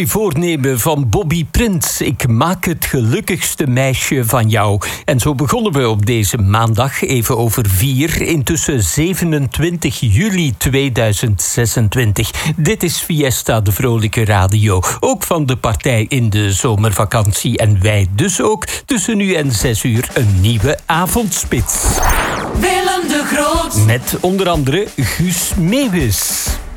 mooi voornemen van Bobby Prins. Ik maak het gelukkigste meisje van jou. En zo begonnen we op deze maandag, even over 4, intussen 27 juli 2026. Dit is Fiesta, de vrolijke radio. Ook van de partij in de zomervakantie. En wij dus ook tussen nu en 6 uur een nieuwe avondspits. Willem de Groot. Met onder andere Guus Meeuwis.